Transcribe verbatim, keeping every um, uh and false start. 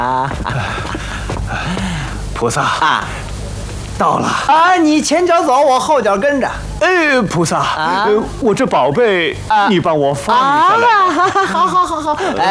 啊！ 菩萨啊， 到了啊！你前脚走，我后脚跟着。 哎，菩萨， 啊呃我这宝贝， 啊你帮我放下来。 啊！好好好好好。